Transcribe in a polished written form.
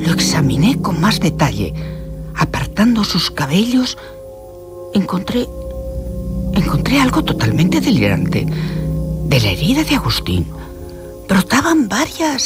Lo examiné con más detalle. Apartando sus cabellos, encontré algo totalmente delirante. De la herida de Agustín brotaban varias